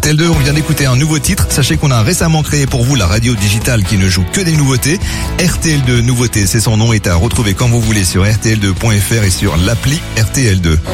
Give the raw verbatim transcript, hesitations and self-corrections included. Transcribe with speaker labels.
Speaker 1: R T L deux, on vient d'écouter un nouveau titre. Sachez qu'on a récemment créé pour vous la radio digitale qui ne joue que des nouveautés. R T L deux Nouveautés, c'est son nom, est à retrouver quand vous voulez sur R T L deux point F R et sur l'appli R T L deux.